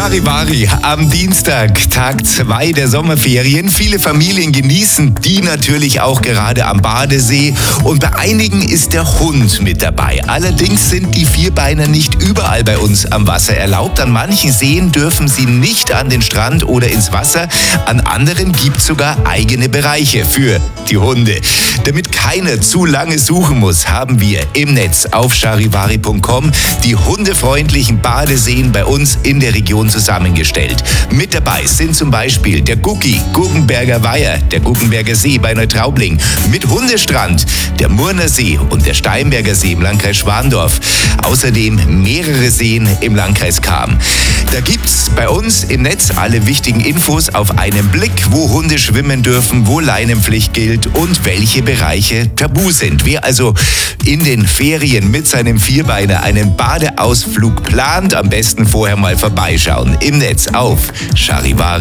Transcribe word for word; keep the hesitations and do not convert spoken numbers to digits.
Charivari am Dienstag, Tag zwei der Sommerferien. Viele Familien genießen die natürlich auch gerade am Badesee und bei einigen ist der Hund mit dabei. Allerdings sind die Vierbeiner nicht überall bei uns am Wasser erlaubt. An manchen Seen dürfen sie nicht an den Strand oder ins Wasser. An anderen gibt es sogar eigene Bereiche für die Hunde. Damit keiner zu lange suchen muss, haben wir im Netz auf charivari punkt com die hundefreundlichen Badeseen bei uns in der Region zusammengestellt. Mit dabei sind zum Beispiel der Gucki, Guggenberger Weiher, der Guggenberger See bei Neutraubling, mit Hundestrand, der Murner See und der Steinberger See im Landkreis Schwandorf. Außerdem mehrere Seen im Landkreis Cham. Da gibt's bei uns im Netz alle wichtigen Infos auf einen Blick, wo Hunde schwimmen dürfen, wo Leinenpflicht gilt und welche Bereiche tabu sind. Wer also in den Ferien mit seinem Vierbeiner einen Badeausflug plant, am besten vorher mal vorbeischauen im Netz auf charivari